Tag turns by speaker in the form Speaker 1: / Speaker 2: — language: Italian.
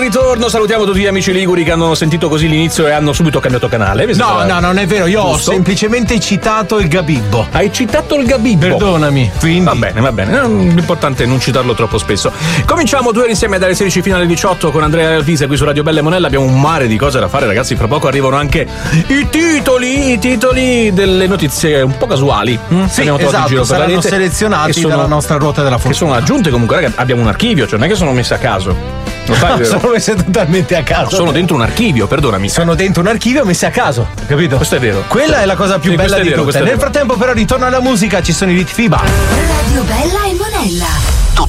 Speaker 1: Ritorno, salutiamo tutti gli amici liguri che hanno sentito così l'inizio e hanno subito cambiato canale.
Speaker 2: No, non è vero, io
Speaker 1: Giusto?
Speaker 2: ho semplicemente citato il Gabibbo.
Speaker 1: Hai citato il Gabibbo.
Speaker 2: Perdonami. Quindi...
Speaker 1: Va bene. L'importante è non citarlo troppo spesso. Cominciamo 2 ore insieme dalle 16 fino alle 18 con Andrea Alvise qui su Radio Bella e Monella. Abbiamo un mare di cose da fare, ragazzi. Fra poco arrivano anche i titoli delle notizie un po' casuali.
Speaker 2: Sì, esatto, saranno selezionati dalla nostra ruota della fortuna.
Speaker 1: Che sono aggiunte comunque, ragazzi. Abbiamo un archivio, cioè non è che sono messe a caso. Lo sai, vero?
Speaker 2: Sono messe totalmente a caso.
Speaker 1: Sono dentro un archivio, perdonami.
Speaker 2: Sono dentro un archivio messe a caso, capito?
Speaker 1: Questo è vero.
Speaker 2: Quella è la cosa più bella di tutte. Nel frattempo, però, ritorno alla musica, ci sono i Lit Fiba.
Speaker 3: Radio Bella e Monella.